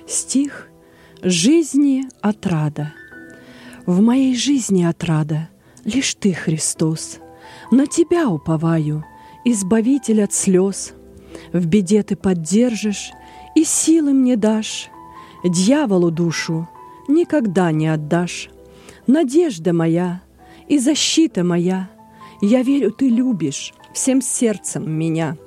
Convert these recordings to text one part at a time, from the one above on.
Стих жизни отрада. В моей жизни отрада лишь Ты, Христос. На Тебя уповаю, Избавитель от слез. В беде Ты поддержишь и силы мне дашь. Дьяволу душу никогда не отдашь. Надежда моя и защита моя, я верю, Ты любишь всем сердцем меня.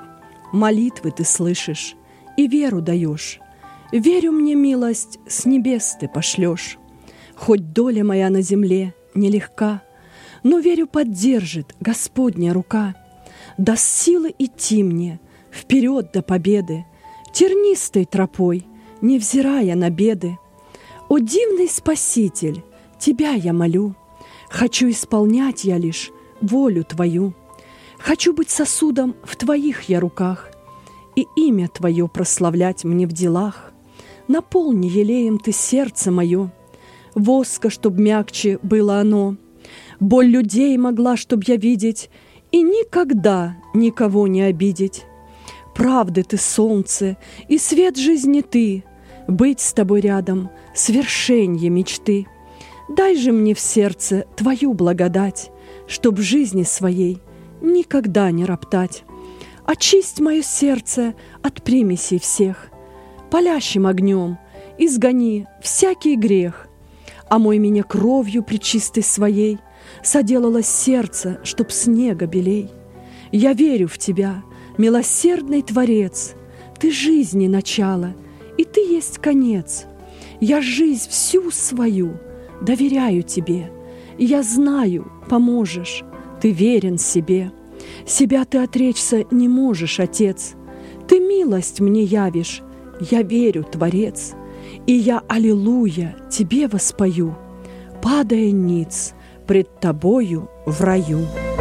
Молитвы Ты слышишь и веру даешь. Верю, мне милость с небес Ты пошлешь. Хоть доля моя на земле нелегка, но верю, поддержит Господня рука. Даст силы идти мне вперед до победы, тернистой тропой, невзирая на беды. О, дивный Спаситель, Тебя я молю, хочу исполнять я лишь волю Твою. Хочу быть сосудом в Твоих я руках и имя Твое прославлять мне в делах. Наполни елеем Ты сердце мое, воска, чтоб мягче было оно. Боль людей могла, чтоб я видеть, и никогда никого не обидеть. Правды Ты солнце, и свет жизни Ты, быть с Тобой рядом — свершенье мечты. Дай же мне в сердце Твою благодать, чтоб в жизни своей никогда не роптать. Очисть мое сердце от примесей всех, палящим огнем изгони всякий грех. Омой меня кровью пречистой своей, соделалось сердце, чтоб снега белей. Я верю в Тебя, милосердный Творец, Ты жизни начало, и Ты есть конец. Я жизнь всю свою доверяю Тебе, и я знаю, поможешь, Ты верен себе. Себя Ты отречься не можешь, Отец. Ты милость мне явишь, я верю, Творец, и я аллилуйя Тебе воспою, падая ниц пред Тобою в раю.